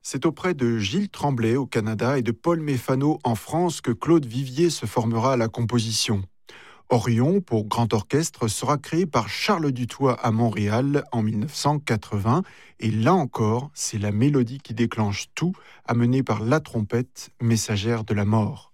C'est auprès de Gilles Tremblay au Canada et de Paul Méfano en France que Claude Vivier se formera à la composition. Orion, pour grand orchestre, sera créé par Charles Dutoit à Montréal en 1980. Et là encore, c'est la mélodie qui déclenche tout, amenée par la trompette, messagère de la mort.